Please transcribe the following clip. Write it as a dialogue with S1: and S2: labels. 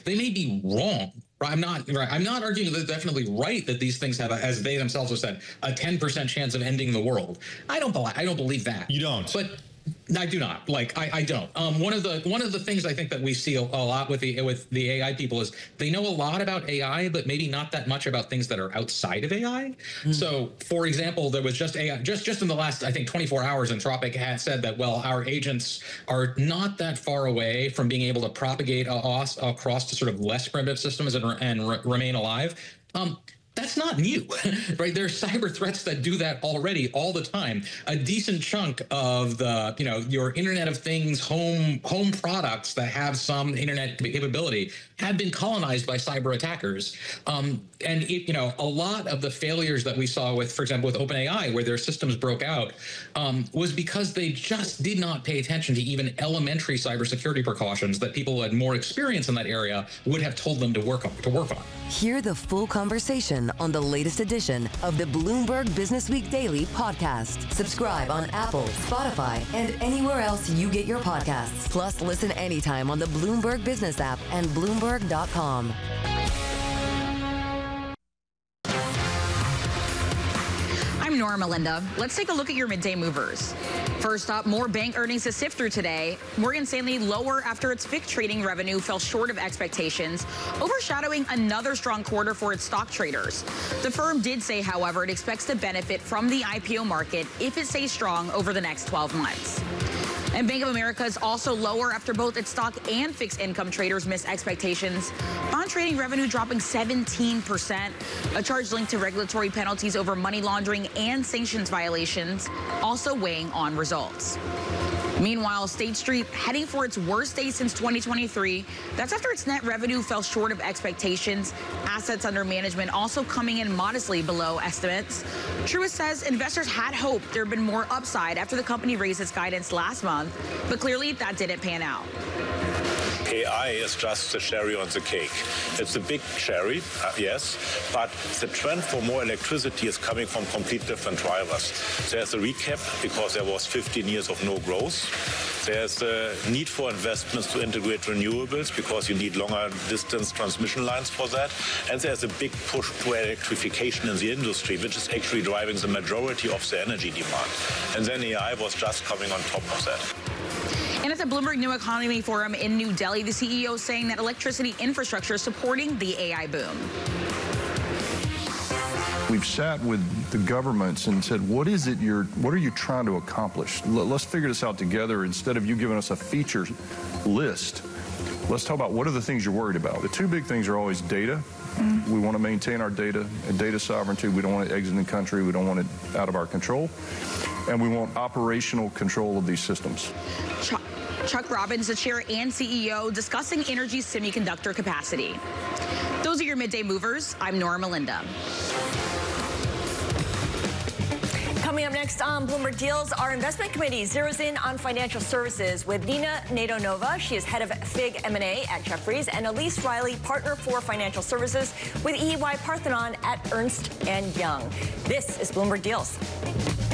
S1: They may be wrong. I'm not arguing that they're definitely right that these things have, as they themselves have said, a 10% chance of ending the world. I don't believe that.
S2: You don't.
S1: But I do not. Like, I don't. One of the things I think that we see a lot with the AI people is they know a lot about AI, but maybe not that much about things that are outside of AI. So, for example, there was just AI just in the last, I think, 24 hours, Anthropic had said that, well, our agents are not that far away from being able to propagate across to sort of less primitive systems and remain alive. That's not new, right? There's cyber threats that do that already all the time. A decent chunk of the, your Internet of Things home products that have some internet capability have been colonized by cyber attackers. And a lot of the failures that we saw with, for example, with OpenAI, where their systems broke out, was because they just did not pay attention to even elementary cybersecurity precautions that people who had more experience in that area would have told them to work on.
S3: Hear the full conversation on the latest edition of the Bloomberg Businessweek Daily podcast. Subscribe on Apple, Spotify, and anywhere else you get your podcasts. Plus, listen anytime on the Bloomberg Business app and Bloomberg.com.
S4: I'm Nora Melinda. Let's take a look at your midday movers. First up, more bank earnings to sift through today. Morgan Stanley lower after its FICC trading revenue fell short of expectations, overshadowing another strong quarter for its stock traders. The firm did say, however, it expects to benefit from the IPO market if it stays strong over the next 12 months. And Bank of America is also lower after both its stock and fixed income traders missed expectations. Bond trading revenue dropping 17%, a charge linked to regulatory penalties over money laundering and sanctions violations, also weighing on results. Meanwhile, State Street heading for its worst day since 2023. That's after its net revenue fell short of expectations. Assets under management also coming in modestly below estimates. Truist says investors had hoped there had been more upside after the company raised its guidance last month, but clearly that didn't pan out.
S5: AI is just the cherry on the cake. It's a big cherry, yes, but the trend for more electricity is coming from complete different drivers. There's a recap because there was 15 years of no growth. There's a need for investments to integrate renewables because you need longer distance transmission lines for that. And there's a big push to electrification in the industry, which is actually driving the majority of the energy demand. And then AI was just coming on top of that.
S4: And at the Bloomberg New Economy Forum in New Delhi, the CEO saying that electricity infrastructure is supporting the AI boom.
S6: We've sat with the governments and said, what are you trying to accomplish? Let's figure this out together. Instead of you giving us a feature list, let's talk about what are the things you're worried about. The two big things are always data. We want to maintain our data and data sovereignty. We don't want it exiting the country. We don't want it out of our control. And we want operational control of these systems.
S4: Chuck Robbins, the chair and CEO, discussing energy semiconductor capacity. Those are your midday movers. I'm Nora Melinda.
S7: Coming up next on Bloomberg Deals, our investment committee zeroes in on financial services with Nina Nato-Nova. She is head of FIG M&A at Jefferies, and Elise Riley, partner for financial services with EY Parthenon at Ernst & Young. This is Bloomberg Deals.